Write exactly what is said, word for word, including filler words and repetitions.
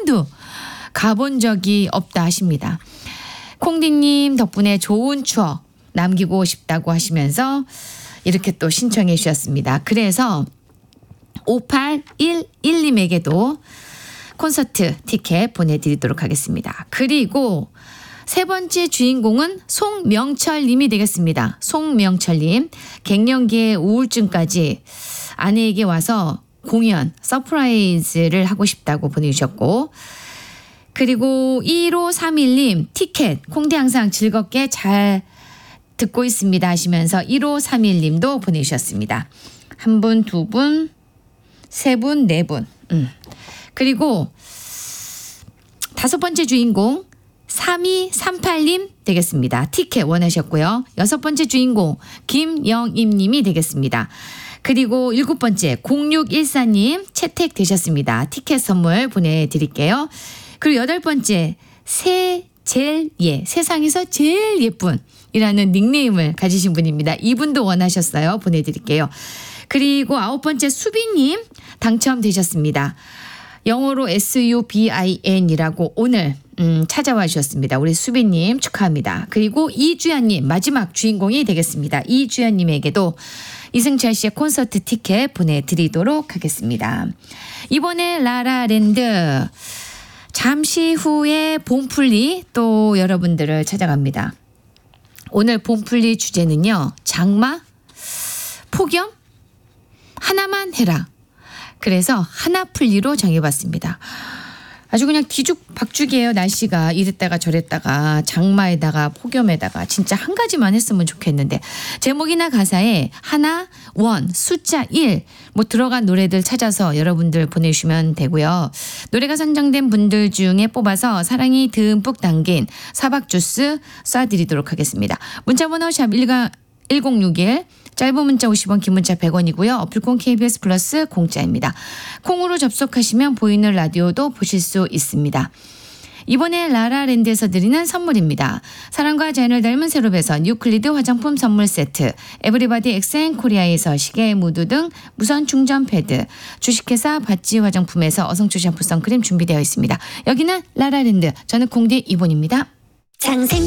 번도 가본 적이 없다 하십니다. 콩디님 덕분에 좋은 추억 남기고 싶다고 하시면서 이렇게 또 신청해 주셨습니다. 그래서 오팔일일님에게도 콘서트 티켓 보내드리도록 하겠습니다. 그리고 세 번째 주인공은 송명철님이 되겠습니다. 송명철님, 갱년기의 우울증까지 아내에게 와서 공연 서프라이즈를 하고 싶다고 보내주셨고, 그리고 일오삼일님 티켓 콩디 항상 즐겁게 잘 듣고 있습니다 하시면서 일오삼일님도 보내주셨습니다. 한 분, 두 분, 세 분, 네 분. 음. 그리고 다섯 번째 주인공 삼이삼팔님 되겠습니다. 티켓 원하셨고요. 여섯 번째 주인공 김영임님이 되겠습니다. 그리고 일곱 번째 공육일사님 채택되셨습니다. 티켓 선물 보내드릴게요. 그리고 여덟 번째 세 제일 예 세상에서 제일 예쁜 이라는 닉네임을 가지신 분입니다. 이분도 원하셨어요. 보내드릴게요. 그리고 아홉 번째 수빈님 당첨되셨습니다. 영어로 에스유비아이엔이라고 오늘 음, 찾아와 주셨습니다. 우리 수빈님 축하합니다. 그리고 이주연님 마지막 주인공이 되겠습니다. 이주연님에게도 이승철 씨의 콘서트 티켓 보내드리도록 하겠습니다. 이번에 라라랜드 잠시 후에 봄풀리 또 여러분들을 찾아갑니다. 오늘 봄풀리 주제는요. 장마, 폭염, 하나만 해라. 그래서 하나풀리로 정해봤습니다. 아주 그냥 뒤죽박죽이에요. 날씨가 이랬다가 저랬다가 장마에다가 폭염에다가 진짜 한 가지만 했으면 좋겠는데 제목이나 가사에 하나, 원, 숫자 일 뭐 들어간 노래들 찾아서 여러분들 보내주시면 되고요. 노래가 선정된 분들 중에 뽑아서 사랑이 듬뿍 담긴 사박주스 쏴드리도록 하겠습니다. 문자번호 샵 일공육일 짧은 문자 오십 원, 긴 문자 백 원이고요. 어플콘 케이비에스 플러스 공짜입니다. 콩으로 접속하시면 보이는 라디오도 보실 수 있습니다. 이번에 라라랜드에서 드리는 선물입니다. 사랑과 자연을 닮은 세롭에서 뉴클리드 화장품 선물 세트, 에브리바디 엑센코리아에서 시계, 무드 등 무선 충전 패드, 주식회사 바찌 화장품에서 어성초 샴푸 선크림 준비되어 있습니다. 여기는 라라랜드, 저는 콩디 이본입니다. 장생